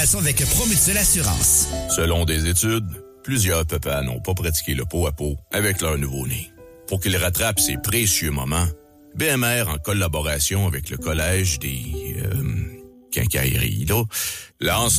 Avec Promutuelle Assurance. Selon des études, plusieurs papas n'ont pas pratiqué le pot à pot avec leur nouveau-né. Pour qu'ils rattrapent ces précieux moments, BMR, en collaboration avec le Collège des quincailleries, lance